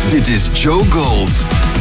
Dit is Joe Gold.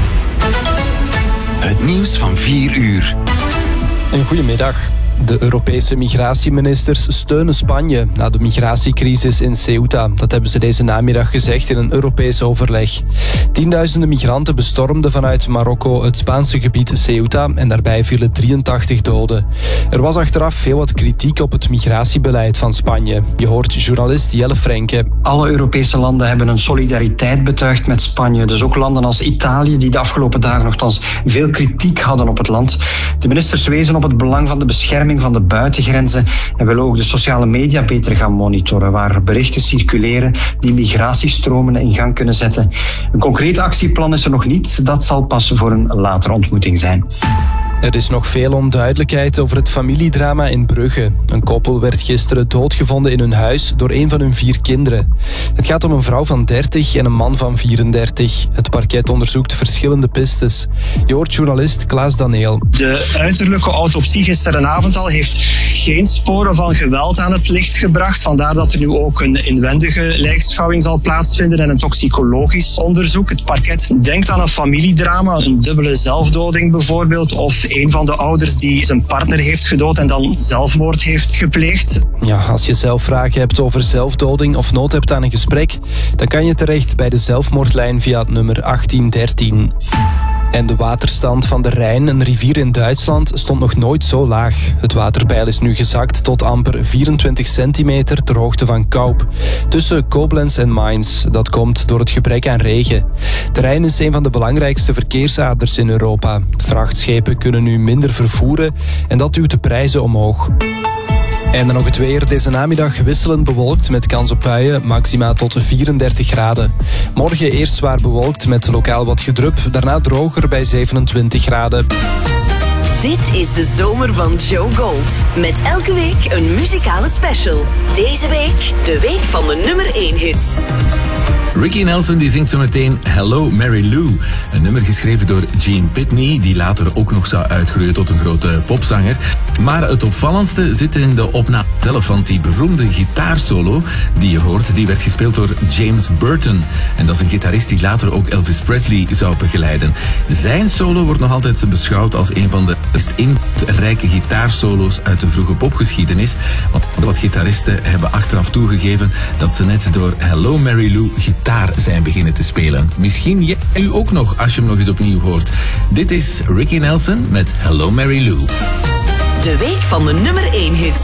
Het nieuws van 4 uur. Een goedemiddag. De Europese migratieministers steunen Spanje na de migratiecrisis in Ceuta. Dat hebben ze deze namiddag gezegd in een Europees overleg. Tienduizenden migranten bestormden vanuit Marokko het Spaanse gebied Ceuta en daarbij vielen 83 doden. Er was achteraf veel wat kritiek op het migratiebeleid van Spanje. Je hoort journalist Jelle Frenke. Alle Europese landen hebben een solidariteit betuigd met Spanje. Dus ook landen als Italië, die de afgelopen dagen nogthans veel kritiek hadden op het land. De ministers wezen op het belang van de bescherming van de buitengrenzen en willen ook de sociale media beter gaan monitoren, waar berichten circuleren die migratiestromen in gang kunnen zetten. Een concreet actieplan is er nog niet. Dat zal pas voor een latere ontmoeting zijn. Er is nog veel onduidelijkheid over het familiedrama in Brugge. Een koppel werd gisteren doodgevonden in hun huis door een van hun 4 kinderen. Het gaat om een vrouw van 30 en een man van 34. Het parket onderzoekt verschillende pistes. Je hoort journalist Klaas Daneel. De uiterlijke autopsie gisterenavond al heeft geen sporen van geweld aan het licht gebracht. Vandaar dat er nu ook een inwendige lijkschouwing zal plaatsvinden en een toxicologisch onderzoek. Het parket denkt aan een familiedrama, een dubbele zelfdoding bijvoorbeeld, of een van de ouders die zijn partner heeft gedood en dan zelfmoord heeft gepleegd. Ja, als je zelf vragen hebt over zelfdoding of nood hebt aan een gesprek, dan kan je terecht bij de zelfmoordlijn via het nummer 1813. En de waterstand van de Rijn, een rivier in Duitsland, stond nog nooit zo laag. Het waterpeil is nu gezakt tot amper 24 centimeter ter hoogte van Kaup, tussen Koblenz en Mainz. Dat komt door het gebrek aan regen. De Rijn is een van de belangrijkste verkeersaders in Europa. Vrachtschepen kunnen nu minder vervoeren en dat duwt de prijzen omhoog. En dan nog het weer. Deze namiddag wisselend bewolkt met kans op buien, maxima tot 34 graden. Morgen eerst zwaar bewolkt met lokaal wat gedrup, daarna droger bij 27 graden. Dit is de zomer van Joe Gold. Met elke week een muzikale special. Deze week de week van de nummer 1 hits. Ricky Nelson die zingt zo meteen Hello Mary Lou. Een nummer geschreven door Gene Pitney, die later ook nog zou uitgroeien tot een grote popzanger. Maar het opvallendste zit in de opname zelf, want die beroemde gitaarsolo die je hoort, die werd gespeeld door James Burton. En dat is een gitarist die later ook Elvis Presley zou begeleiden. Zijn solo wordt nog altijd beschouwd als een van de meest invloedrijke gitaarsolo's uit de vroege popgeschiedenis. Want wat gitaristen hebben achteraf toegegeven dat ze net door Hello Mary Lou gitaar zijn beginnen te spelen. Misschien jij u ook nog als je hem nog eens opnieuw hoort. Dit is Ricky Nelson met Hello Mary Lou. De week van de nummer 1 hits.